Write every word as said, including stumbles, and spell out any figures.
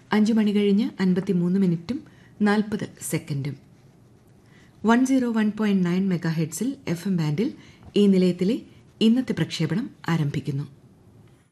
അഞ്ചു മണി കഴിഞ്ഞ് അൻപത്തിമൂന്ന് മിനിറ്റും നാൽപ്പത് സെക്കൻഡും. One zero one point nine mega ഹെഡ്സിൽ F M ബാൻഡിൽ ഈ നിലയത്തിലെ ഇന്നത്തെ പ്രക്ഷേപണം ആരംഭിക്കുന്നു.